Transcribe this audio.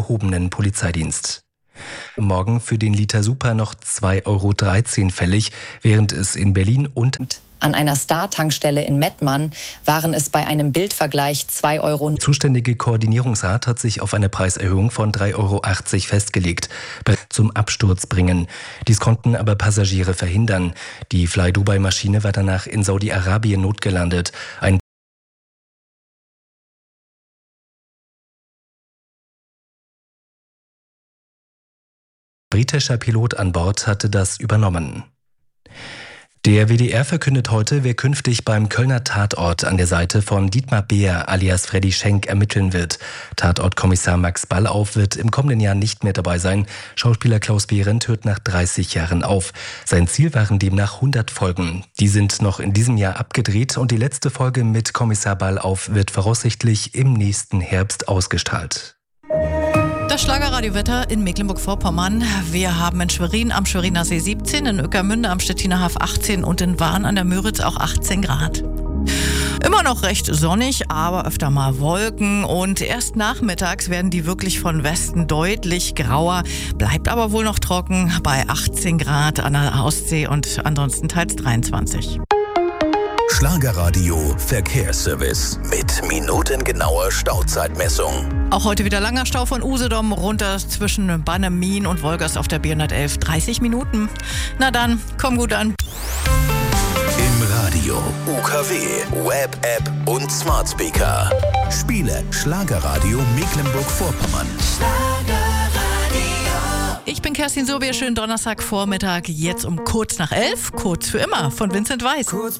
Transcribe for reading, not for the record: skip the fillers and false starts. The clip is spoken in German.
gehobenen Polizeidienst. Morgen für den Liter Super noch 2,13 € fällig, während es in Berlin und an einer Star-Tankstelle in Mettmann waren es bei einem Bildvergleich 2 €. Der zuständige Koordinierungsrat hat sich auf eine Preiserhöhung von 3,80 € festgelegt, zum Absturz bringen. Dies konnten aber Passagiere verhindern. Die Fly Dubai-Maschine war danach in Saudi-Arabien notgelandet. Ein britischer Pilot an Bord hatte das übernommen. Der WDR verkündet heute, wer künftig beim Kölner Tatort an der Seite von Dietmar Beer alias Freddy Schenk ermitteln wird. Tatortkommissar Max Ballauf wird im kommenden Jahr nicht mehr dabei sein. Schauspieler Klaus Behrendt hört nach 30 Jahren auf. Sein Ziel waren demnach 100 Folgen. Die sind noch in diesem Jahr abgedreht und die letzte Folge mit Kommissar Ballauf wird voraussichtlich im nächsten Herbst ausgestrahlt. Das Schlagerradiowetter in Mecklenburg-Vorpommern. Wir haben in Schwerin am Schweriner See 17, in Ueckermünde am Stettiner Haff 18 und in Wahn an der Müritz auch 18 Grad. Immer noch recht sonnig, aber öfter mal Wolken und erst nachmittags werden die wirklich von Westen deutlich grauer, bleibt aber wohl noch trocken bei 18 Grad an der Ostsee und ansonsten teils 23. Schlagerradio Verkehrsservice mit minutengenauer Stauzeitmessung. Auch heute wieder langer Stau von Usedom runter zwischen Bannemin und Wolgast auf der B111. 30 Minuten. Na dann, komm gut an. Im Radio, UKW, Web, App und Smart Speaker. Spiele Schlagerradio Mecklenburg-Vorpommern. Ich bin Kerstin Sobier, schönen Donnerstagvormittag, jetzt um kurz nach 11, kurz für immer von Vincent Weiss.